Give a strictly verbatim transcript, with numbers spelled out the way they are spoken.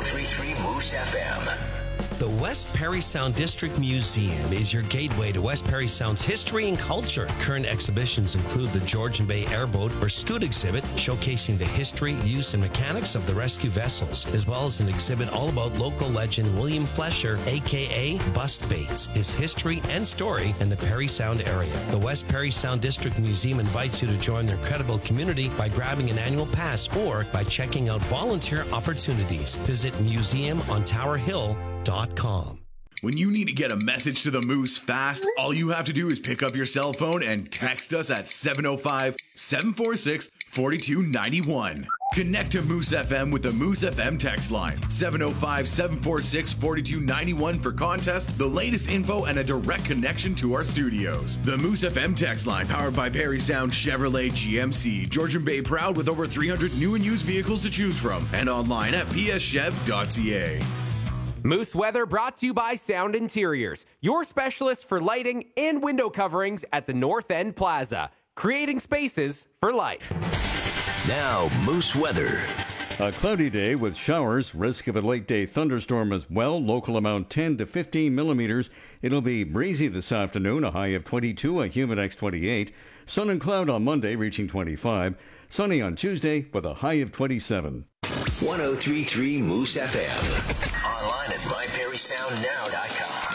three three Moose F M. The West Parry Sound District Museum is your gateway to West Parry Sound's history and culture. Current exhibitions include the Georgian Bay Airboat or Scoot exhibit, showcasing the history, use, and mechanics of the rescue vessels, as well as an exhibit all about local legend William Flesher, a k a. Bust Bates, his history and story in the Parry Sound area. The West Parry Sound District Museum invites you to join their incredible community by grabbing an annual pass or by checking out volunteer opportunities. Visit museum on tower hill dot com. When you need to get a message to the Moose fast, all you have to do is pick up your cell phone and text us at seven oh five, seven four six, four two nine one. Connect to Moose F M with the Moose F M text line, seven oh five, seven four six, four two nine one for contest, the latest info, and a direct connection to our studios. The Moose F M text line, powered by Parry Sound Chevrolet G M C. Georgian Bay proud with over three hundred new and used vehicles to choose from, and online at p s chev dot c a. Moose Weather brought to you by Sound Interiors, your specialist for lighting and window coverings at the North End Plaza, creating spaces for life. Now, Moose Weather. A cloudy day with showers, risk of a late day thunderstorm as well, local amount ten to fifteen millimeters. It'll be breezy this afternoon, a high of twenty-two, a humidex twenty-eight. Sun and cloud on Monday, reaching twenty-five. Sunny on Tuesday with a high of twenty-seven. one oh three point three Moose F M. Online at my parry sound now dot com.